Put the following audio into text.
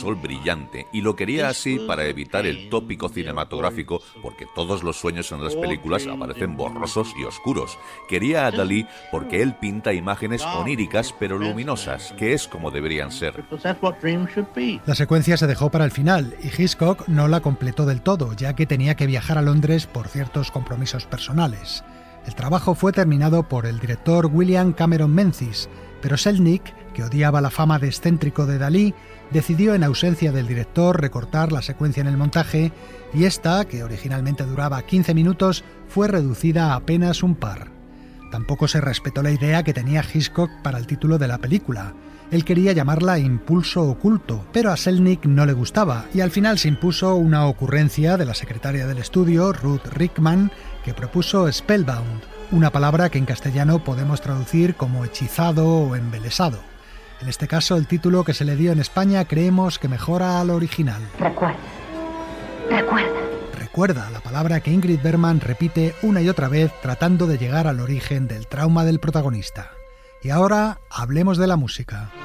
sol brillante, y lo quería así para evitar el tópico cinematográfico, porque todos los sueños en las películas aparecen borrosos y oscuros. Quería a Dalí porque él pinta imágenes oníricas pero luminosas, que es como deberían ser. La secuencia se dejó para el final y Hitchcock no la completó del todo, ya que tenía que viajar a Londres por ciertos compromisos personales. El trabajo fue terminado por el director William Cameron Menzies, pero Selznick, que odiaba la fama de excéntrico de Dalí, decidió en ausencia del director recortar la secuencia en el montaje y esta, que originalmente duraba 15 minutos, fue reducida a apenas un par. Tampoco se respetó la idea que tenía Hitchcock para el título de la película. Él quería llamarla Impulso Oculto, pero a Selznick no le gustaba y al final se impuso una ocurrencia de la secretaria del estudio, Ruth Rickman, que propuso Spellbound, una palabra que en castellano podemos traducir como hechizado o embelesado. En este caso, el título que se le dio en España creemos que mejora al original. Recuerda, la palabra que Ingrid Bergman repite una y otra vez tratando de llegar al origen del trauma del protagonista. Y ahora hablemos de la música.